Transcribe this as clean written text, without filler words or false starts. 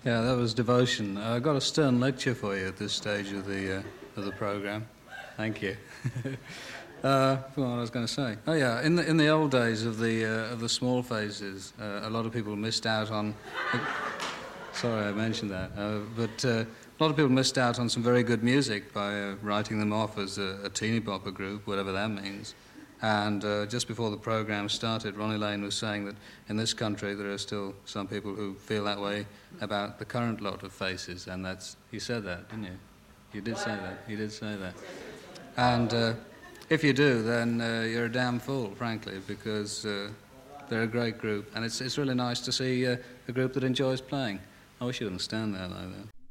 Yeah, that was Devotion. I got a stern lecture for you at this stage of the program. Thank you. What I was going to say. Oh yeah, in the old days of the small phases, a lot of people missed out on. Sorry, I mentioned that. But a lot of people missed out on some very good music by writing them off as a teeny bopper group, whatever that means. And just before the program started, Ronnie Lane was saying that in this country there are still some people who feel that way about the current lot of faces, and you said that, didn't you? You did say that. You did say that. And if you do, then you're a damn fool, frankly, because they're a great group, and it's really nice to see a group that enjoys playing. I wish you wouldn't stand there like that.